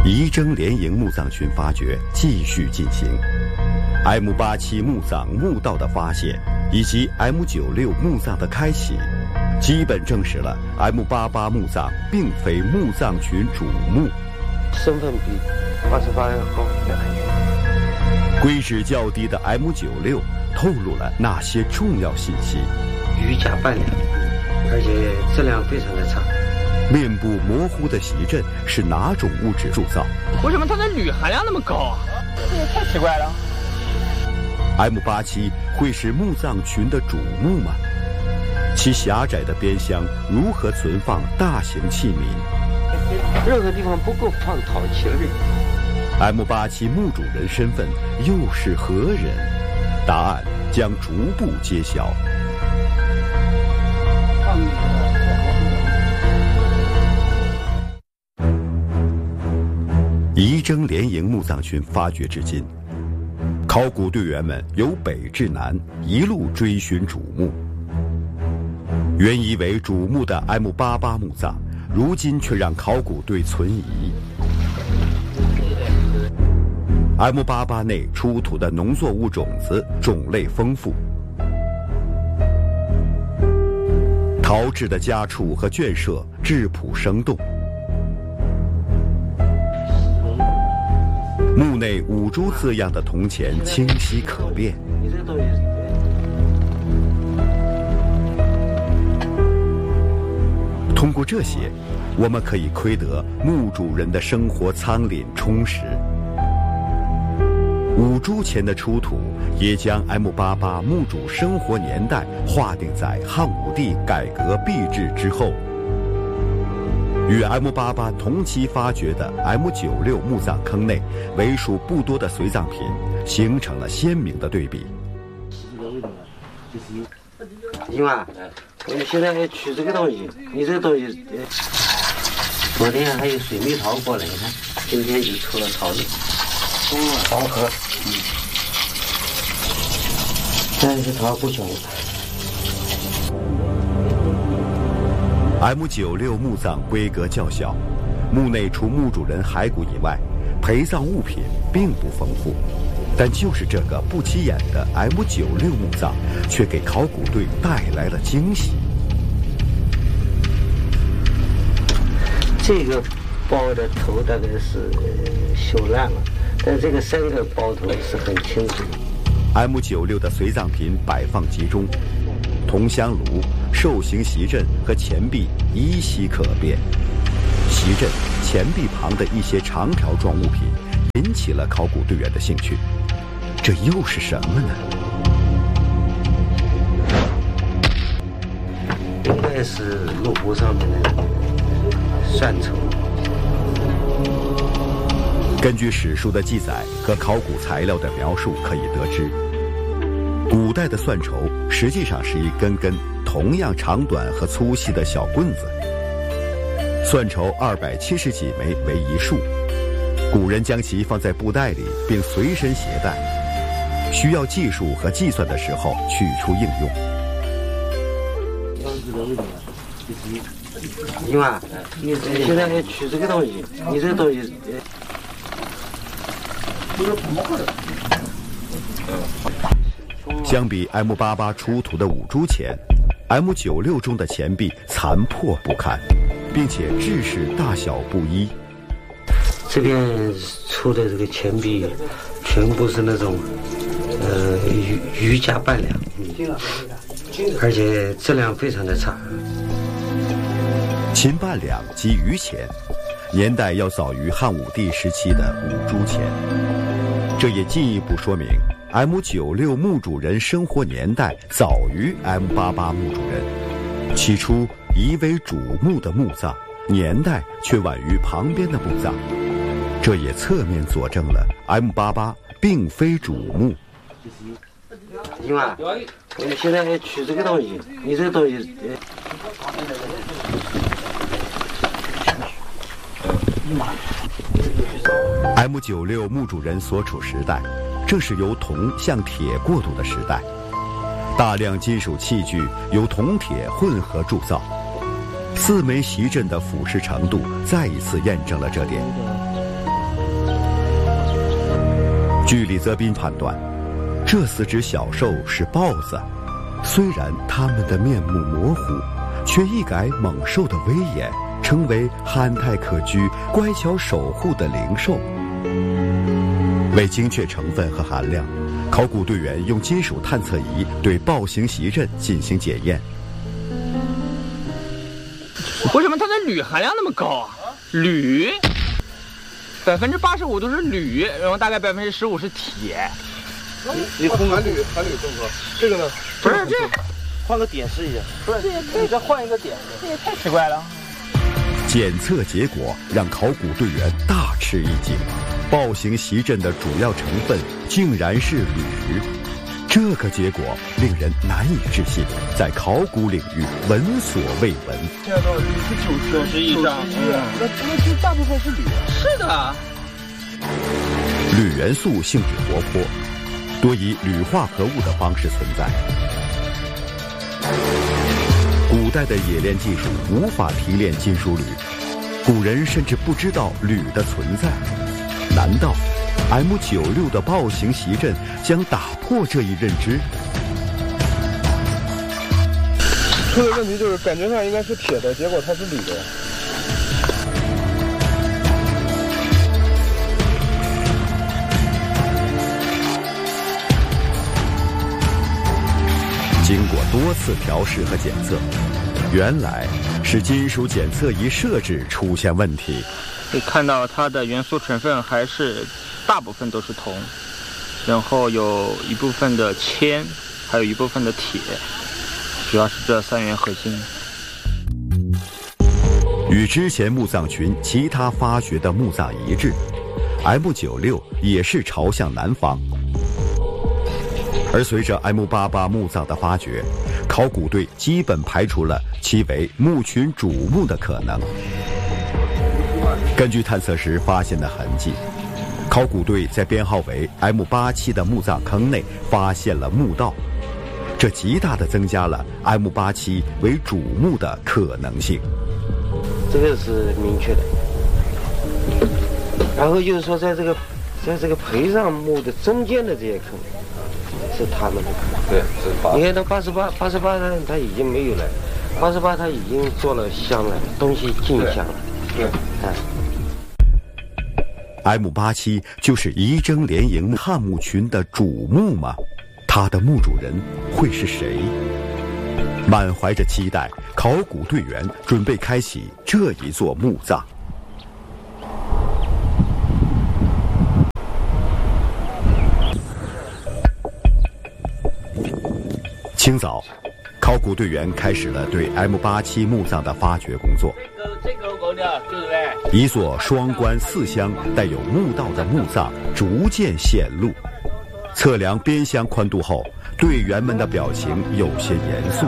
仪征连营墓葬群发掘继续进行。M87墓葬墓道的发现，以及 M96墓葬的开启，基本证实了 M88墓葬并非墓葬群主墓， 身份比88要高。 规值较低的 M96透露了哪些重要信息？ 鱼甲半两，而且质量非常的差。 面部模糊的席阵是哪种物质铸造？ 为什么它的铝含量那么高啊？这也太奇怪了。 M87会是墓葬群的主墓吗？其狭窄的边箱如何存放大型器皿？ 任何地方不够放陶器了。 M87墓主人身份又是何人？答案将逐步揭晓。仪征连营墓葬群发掘至今，考古队员们由北至南一路追寻主墓。原以为主墓的 M88墓葬，如今却让考古队存疑。M88内出土的农作物种子种类丰富，陶制的家畜和圈舍质朴生动。墓内五铢字样的铜钱清晰可辨。通过这些，我们可以窥得墓主人的生活苍廪充实。五铢钱的出土，也将 M88墓主生活年代划定在汉武帝改革币制之后。与 M88同期发掘的 M96墓葬坑内为数不多的随葬品形成了鲜明的对比。 因为我们现在还取这个东西，你这个东西，昨天还有水蜜桃过来，你看，今天就出了桃子，桃核，但是桃不小。 M96墓葬规格较小，墓内除墓主人骸骨以外，陪葬物品并不丰富。但就是这个不起眼的 M96墓葬，却给考古队带来了惊喜。 这个包的头大概是锈烂了，但这个3个包头是很清楚的。 M96的随葬品摆放集中，铜香炉、兽形席阵和钱币依稀可辨。席阵、钱币旁的一些长条状物品引起了考古队员的兴趣，这又是什么呢？ 应该是鹿骨上面的蒜绸。 根据史书的记载和考古材料的描述可以得知，古代的蒜绸实际上是一根根同样长短和粗细的小棍子，蒜绸270几枚为一束，古人将其放在布袋里并随身携带，需要计数和计算的时候取出应用。 因为你现在还取这个东西，你这个东西， 相比 M88出土的5铢钱，M96中的钱币残破不堪，并且制式大小不一。 这边出的这个钱币全部是那种鱼价半两，而且质量非常的差。 秦半两即鱼钱，年代要早于汉武帝时期的5铢钱，这也进一步说明 M96墓主人生活年代早于 M88墓主人。起初疑为主墓的墓葬，年代却晚于旁边的墓葬，这也侧面佐证了 M88并非主墓。 因为我们现在还取这个东西，你这个东西， M96墓主人所处时代，正是由铜向铁过渡的时代，大量金属器具由铜铁混合铸造，4枚席阵的腐蚀程度再一次验证了这点。 据李泽斌判断，这4只小兽是豹子，虽然它们的面目模糊，却一改猛兽的威严，成为憨态可掬、乖巧守护的灵兽。为精确成分和含量，考古队员用金属探测仪对豹形席阵进行检验。 为什么它的铝含量那么高啊？铝85%都是铝，然后大概15%是铁。 你含铝重不？这个呢？ 不是这， 换个点试一下。不是，你再换一个点。 这也太奇怪了。 检测结果让考古队员大吃一惊，豹形席阵的主要成分竟然是铝。这个结果令人难以置信，在考古领域闻所未闻。 现在到铝是90以上，那其实大部分是铝。 是的。 铝元素性质活泼，多以铝化合物的方式存在。古代的冶炼技术无法提炼金属铝，古人甚至不知道铝的存在。难道 M96 的豹形席阵将打破这一认知？ 出的问题就是感觉上应该是铁的，结果它是铝的。 经过多次调试和检测，原来是金属检测仪设置出现问题。 可以看到它的元素成分还是大部分都是铜，然后有一部分的铅，还有一部分的铁，主要是这3元核心。 与之前墓葬群其他发掘的墓葬一致， M96 也是朝向南方。而随着 M88 墓葬的发掘，考古队基本排除了其为墓群主墓的可能。根据探测时发现的痕迹，考古队在编号为 M87 的墓葬坑内发现了墓道，这极大地增加了 M87 为主墓的可能性。 这个是明确的。然后就是说，在这个陪葬墓的中间的这些坑，是他们的坑。 对，是你看到88它已经没有了，88它已经做了香了，东西进香了。 对。 M87 就是仪征连营汉墓群的主墓吗？他的墓主人会是谁？满怀着期待，考古队员准备开启这一座墓葬。清早，考古队员开始了对 M87 墓葬的发掘工作。一座双关4箱带有墓道的墓葬逐渐显露。测量边箱宽度后，队员们的表情有些严肃。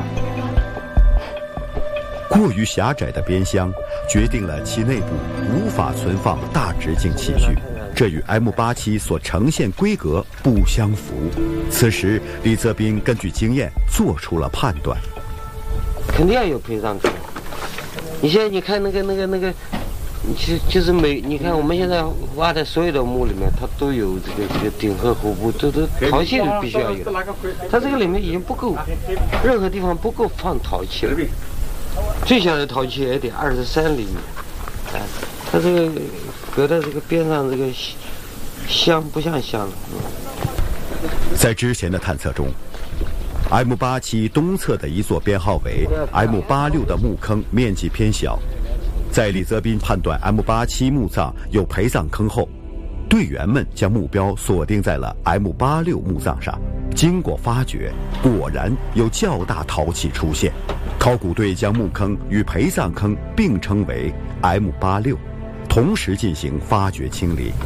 过于狭窄的边箱决定了其内部无法存放大直径器具，这与 M87 所呈现规格不相符。此时，李泽斌根据经验做出了判断： 肯定要有陪葬坑。你现在你看那个，就是你看我们现在挖的所有的墓里面，它都有这个顶和壶部，都陶器必须要有。它这个里面已经不够，任何地方不够放陶器了。最小的陶器也得23厘米。它这个隔在这个边上，这个香不像香了。 在之前的探测中，M87 东侧的一座编号为 M86 的墓坑面积偏小。在李泽斌判断 M87 墓葬有陪葬坑后，队员们将目标锁定在了 M86 墓葬上。经过发掘，果然有较大陶器出现。考古队将墓坑与陪葬坑并称为 M86， 同时进行发掘清理。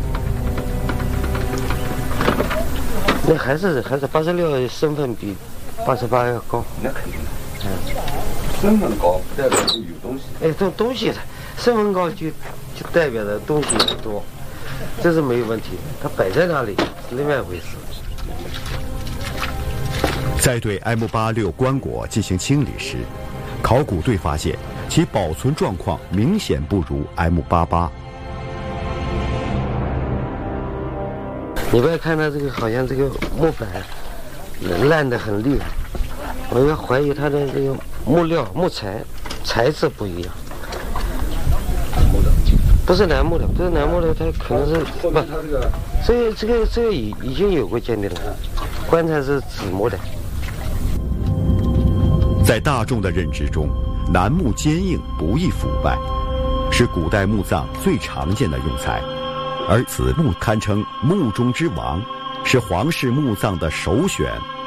那还是86身份比88要高。 那肯定的。身份高不代表是有东西。 哎，这东西的身份高就代表着东西多，这是没有问题。它摆在那里是另外一回事。 在对 M86 棺椁进行清理时，考古队发现其保存状况明显不如 M88。 你不要看它这个好像这个木板烂得很厉害，我要怀疑它的这个木料木材材质不一样。不是楠木的，不是楠木的，它可能是不，这个已经有过鉴定了，棺材是紫木的。 在大众的认知中，楠木坚硬不易腐败，是古代墓葬最常见的用材，而此木堪称木中之王，是皇室墓葬的首选